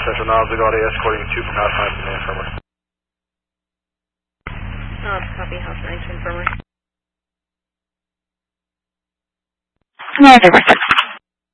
Central now, Zagati escorting 2 from House 9 to the infirmary. Copy, House 9 to infirmary. No,